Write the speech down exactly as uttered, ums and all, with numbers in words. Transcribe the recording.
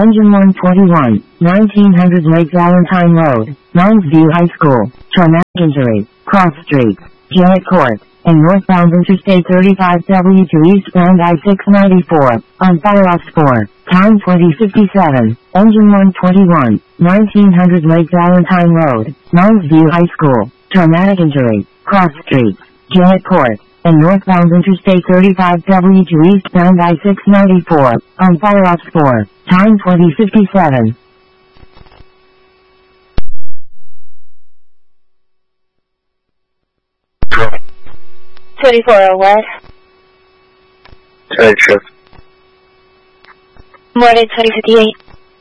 Engine one twenty-one, nineteen hundred Lake Valentine Road, Moundsview High School. Traumatic injury. Cross Street, Gillette Court, and northbound Interstate thirty-five W to eastbound I six ninety-four, on fire off four. Time twenty fifty-seven. Engine one twenty-one, nineteen hundred Lake Valentine Road, Moundsview High School. Traumatic injury. Cross Street, Gillette Court, and northbound Interstate thirty-five W to eastbound I six ninety-four, on fire off four. Time twenty fifty-seven. twenty-four oh what? Third shift. Morning, twenty fifty-eight.